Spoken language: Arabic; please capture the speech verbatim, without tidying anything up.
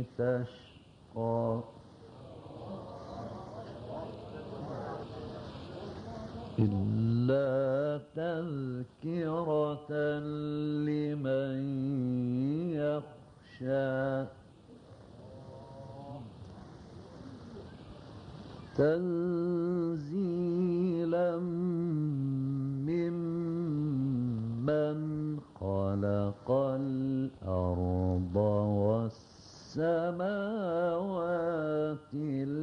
تشقى إلا تذكرة لمن يخشى تنزيلا ممن خلق الأرض والسماوات